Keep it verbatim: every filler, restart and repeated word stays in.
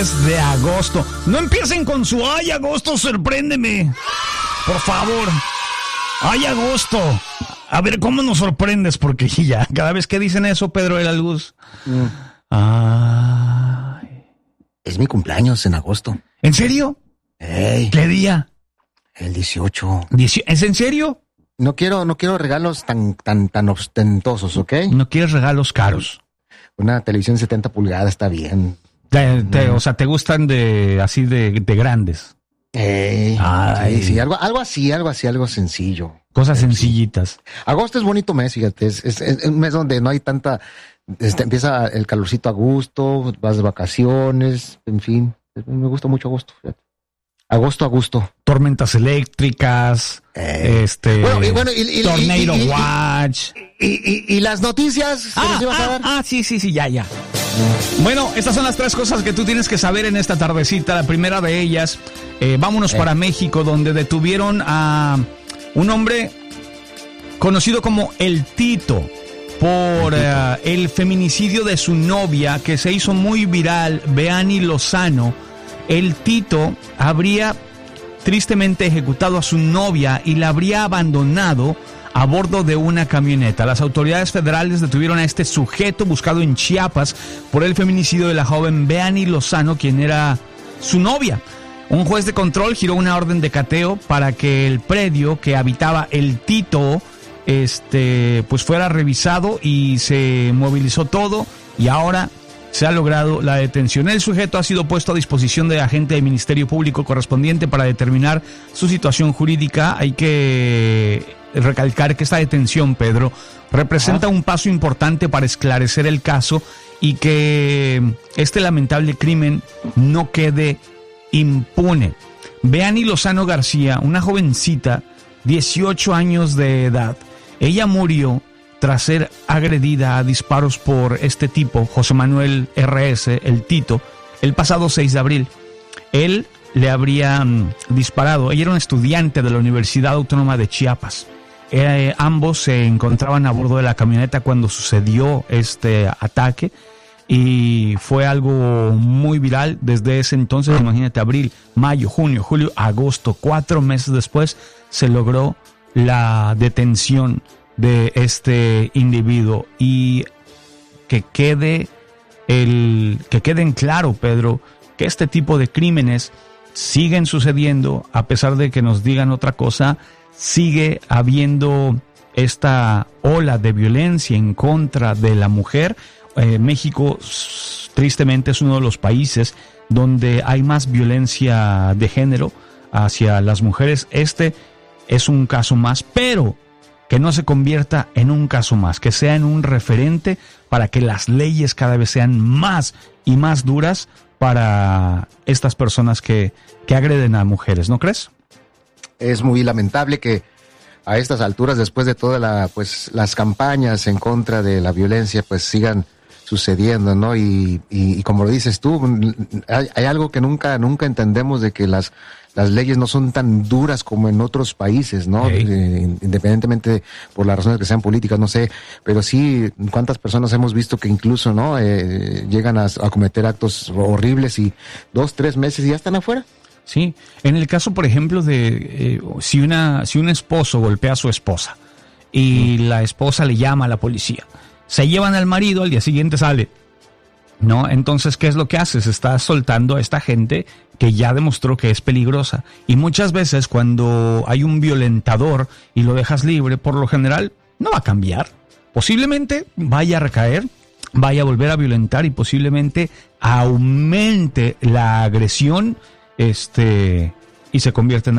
mes de agosto. No empiecen con su ay, agosto, sorpréndeme. Por favor. Ay, agosto. A ver cómo nos sorprendes, porque ya, cada vez que dicen eso, Pedro de la Luz. Mm. Ay. Es mi cumpleaños en agosto. ¿En serio? Ey. ¿Qué día? El dieciocho. ¿Es en serio? No quiero, no quiero regalos tan, tan, tan ostentosos, ¿ok? No quieres regalos caros. Una televisión de setenta pulgadas está bien. Te, te, mm. O sea, ¿te gustan de así de, de grandes? Ey, sí, sí, algo, algo así, algo así, algo sencillo. Cosas Pero sencillitas. Sí. Agosto es bonito mes, fíjate, es, es, es un mes donde no hay tanta, este, empieza el calorcito a gusto, vas de vacaciones, en fin, me gusta mucho agosto, fíjate. Agosto a gusto. Tormentas eléctricas, eh. este, bueno, y, bueno, y, y, Tornado y, y, Watch. Y, y, y, y las noticias. Ah, que nos ibas ah, a dar? ah, sí, sí, sí, ya, ya. Bueno, estas son las tres cosas que tú tienes que saber en esta tardecita. La primera de ellas, eh, vámonos eh. para México, donde detuvieron a un hombre conocido como El Tito por el, uh, el feminicidio de su novia, que se hizo muy viral, Beani Lozano. El Tito habría tristemente ejecutado a su novia y la habría abandonado a bordo de una camioneta. Las autoridades federales detuvieron a este sujeto buscado en Chiapas por el feminicidio de la joven Beani Lozano, quien era su novia. Un juez de control giró una orden de cateo para que el predio que habitaba el Tito este, pues fuera revisado, y se movilizó todo, y ahora se ha logrado la detención. El sujeto ha sido puesto a disposición de agente del Ministerio Público correspondiente para determinar su situación jurídica. Hay que recalcar que esta detención, Pedro, representa un paso importante para esclarecer el caso y que este lamentable crimen no quede impune. Beani Lozano García, una jovencita, dieciocho años de edad, ella murió tras ser agredida a disparos por este tipo, José Manuel R S, el Tito, el pasado seis de abril. Él le habría um, disparado. Ella era una estudiante de la Universidad Autónoma de Chiapas. Eh, ambos se encontraban a bordo de la camioneta cuando sucedió este ataque, y fue algo muy viral desde ese entonces. Imagínate, abril, mayo, junio, julio, agosto, cuatro meses después se logró la detención de este individuo. Y que quede el que queden claro, Pedro, que este tipo de crímenes siguen sucediendo, a pesar de que nos digan otra cosa. Sigue habiendo esta ola de violencia en contra de la mujer. Eh, México, tristemente, es uno de los países donde hay más violencia de género hacia las mujeres. Este es un caso más, pero que no se convierta en un caso más, que sea en un referente para que las leyes cada vez sean más y más duras para estas personas que, que agreden a mujeres, ¿no crees? Es muy lamentable que a estas alturas, después de todas la, pues, las campañas en contra de la violencia, pues sigan sucediendo, ¿no? Y, y, y como lo dices tú, hay, hay algo que nunca, nunca entendemos, de que las, las leyes no son tan duras como en otros países, ¿no? Sí. Eh, independientemente por las razones que sean políticas, no sé, pero sí, cuántas personas hemos visto que incluso, ¿no? Eh, llegan a, a cometer actos horribles y dos, tres meses y ya están afuera. Sí, en el caso, por ejemplo, de eh, si una si un esposo golpea a su esposa y mm. la esposa le llama a la policía, se llevan al marido, al día siguiente sale, ¿no? Entonces, ¿qué es lo que hace? Se está soltando a esta gente que ya demostró que es peligrosa. Y muchas veces, cuando hay un violentador y lo dejas libre, por lo general no va a cambiar. Posiblemente vaya a recaer, vaya a volver a violentar, y posiblemente aumente la agresión, este, y se convierte en